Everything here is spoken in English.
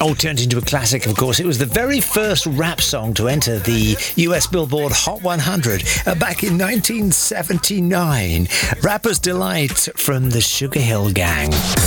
Oh, turned into a classic, of course. It was the very first rap song to enter the US Billboard Hot 100 back in 1979. Rapper's Delight from the Sugar Hill Gang.